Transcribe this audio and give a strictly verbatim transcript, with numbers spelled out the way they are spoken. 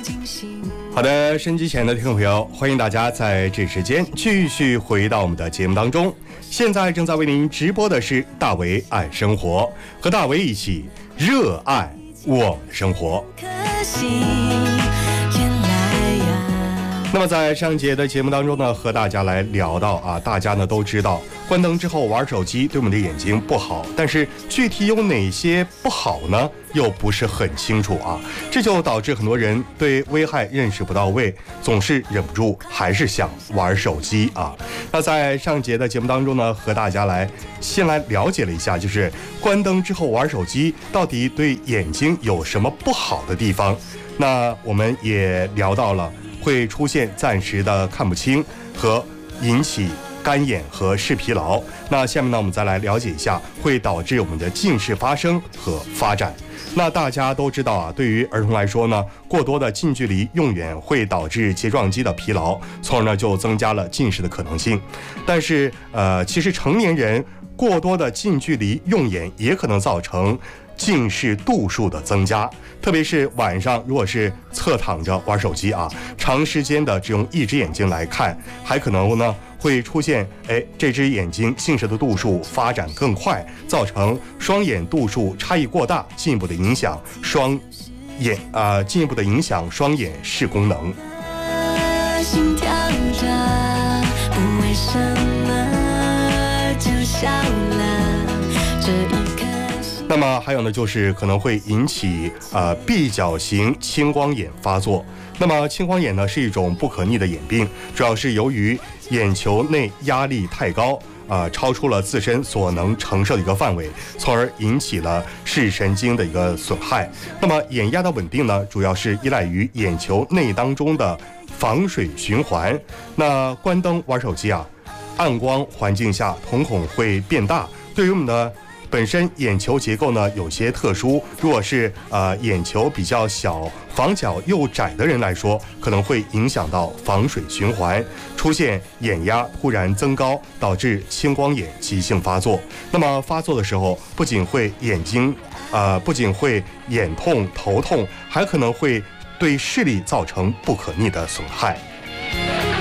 好的，收音机前的听众朋友，欢迎大家在这时间继续回到我们的节目当中。现在正在为您直播的是大为爱生活，和大为一起热爱我们的生活。那么在上节的节目当中呢，和大家来聊到啊，大家呢都知道关灯之后玩手机对我们的眼睛不好，但是具体有哪些不好呢，又不是很清楚啊，这就导致很多人对危害认识不到位，总是忍不住还是想玩手机啊。那在上节的节目当中呢，和大家来先来了解了一下，就是关灯之后玩手机到底对眼睛有什么不好的地方。那我们也聊到了会出现暂时的看不清和引起干眼和视疲劳。那下面呢，我们再来了解一下会导致我们的近视发生和发展。那大家都知道啊，对于儿童来说呢，过多的近距离用眼会导致睫状肌的疲劳，从而呢就增加了近视的可能性。但是呃，其实成年人过多的近距离用眼也可能造成近视度数的增加，特别是晚上如果是侧躺着玩手机啊，长时间的只用一只眼睛来看，还可能呢会出现哎这只眼睛近视的度数发展更快，造成双眼度数差异过大，进一步的影响双眼啊、呃，进一步的影响双眼视功能。心跳着，不为什么就笑了，这一那么还有呢，就是可能会引起呃闭角型青光眼发作。那么青光眼呢是一种不可逆的眼病，主要是由于眼球内压力太高，呃超出了自身所能承受的一个范围，从而引起了视神经的一个损害。那么眼压的稳定呢，主要是依赖于眼球内当中的防水循环。那关灯玩手机啊，暗光环境下瞳孔会变大，对于我们的本身眼球结构呢有些特殊，如果是呃眼球比较小、房角又窄的人来说，可能会影响到防水循环，出现眼压突然增高，导致青光眼急性发作。那么发作的时候，不仅会眼睛呃不仅会眼痛、头痛，还可能会对视力造成不可逆的损害。